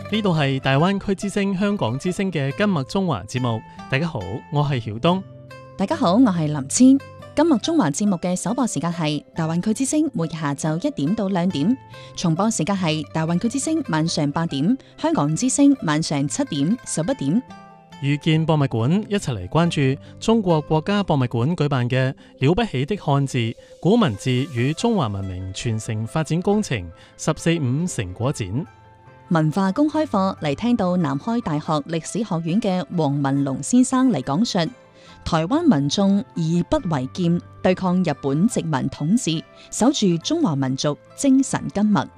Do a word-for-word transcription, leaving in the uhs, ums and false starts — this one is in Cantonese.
呢度係大灣區之聲香港之聲嘅今麥中華節目。大家好，我係曉東。 大家好，我係林千。今麥中華節目嘅首播時間係大灣區之聲，每日下晝一點到兩點；重播時間係大灣區之聲晚上八點，香港之聲晚上七點、十一點。 遇見博物館，一齊嚟關注中國國家博物館舉辦嘅了不起的漢字古文字與中華文明傳承發展工程十四五成果展。 文化公開課嚟聽到南開大學歷史學院嘅黃文龍先生嚟講述台灣民眾以不為劍對抗日本殖民統治，守住中華民族精神根脈。